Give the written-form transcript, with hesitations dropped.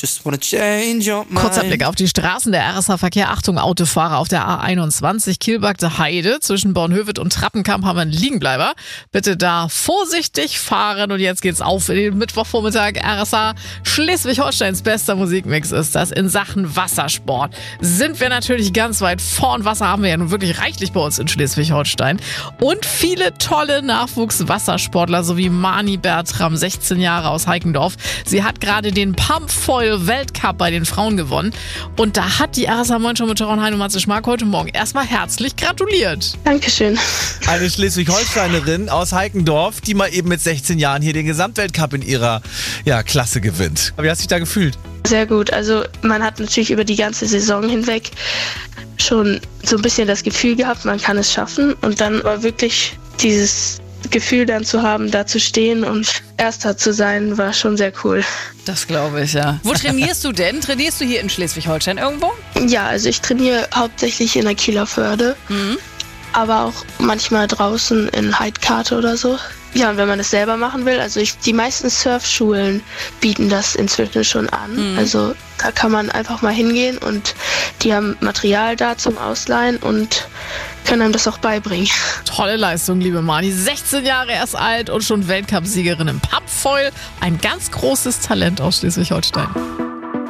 Kurzer Blick auf die Straßen der RSH-Verkehr. Achtung, Autofahrer auf der A21 Kielbagte Heide zwischen Bornhöved und Trappenkamp haben einen Liegenbleiber. Bitte da vorsichtig fahren. Und jetzt geht's auf in den Mittwochvormittag. RSH Schleswig-Holsteins bester Musikmix ist das. In Sachen Wassersport sind wir natürlich ganz weit vorn. Wasser haben wir ja nun wirklich reichlich bei uns in Schleswig-Holstein. Und viele tolle Nachwuchswassersportler, sowie Mani Bertram, 16 Jahre aus Heikendorf. Sie hat gerade den Pumpfoil Weltcup bei den Frauen gewonnen. Und da hat die RSH Moin Show mit Sharon Hein und Matze Schmark heute Morgen erstmal herzlich gratuliert. Dankeschön. Eine Schleswig-Holsteinerin aus Heikendorf, die mal eben mit 16 Jahren hier den Gesamtweltcup in ihrer Klasse gewinnt. Wie hast du dich da gefühlt? Sehr gut. Also man hat natürlich über die ganze Saison hinweg schon so ein bisschen das Gefühl gehabt, man kann es schaffen. Und dann war wirklich dieses Gefühl dann zu haben, da zu stehen und Erster zu sein, war schon sehr cool. Das glaube ich, ja. Wo trainierst du denn? Trainierst du hier in Schleswig-Holstein irgendwo? Ja, also ich trainiere hauptsächlich in der Kieler Förde, aber auch manchmal draußen in Heidkate oder so. Ja, und wenn man es selber machen will, also die meisten Surfschulen bieten das inzwischen schon an. Also da kann man einfach mal hingehen und die haben Material da zum Ausleihen und können einem das auch beibringen. Tolle Leistung, liebe Mani. 16 Jahre erst alt und schon Weltcupsiegerin im Pumpfoil. Ein ganz großes Talent aus Schleswig-Holstein.